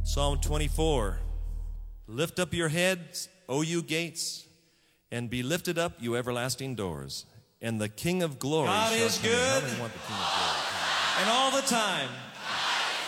Psalm 24. Lift up your heads, O you gates, and be lifted up, you everlasting doors. And the King of glory God shall is come in. How good. many want the King of glory? And all the time.